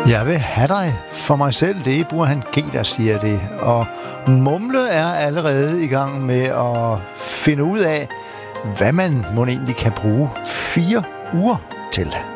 Jeg vil have dig for mig selv, det er Burhan G, der siger det. Og Mumle er allerede i gang med at finde ud af, hvad man må egentlig kan bruge 4 uger til.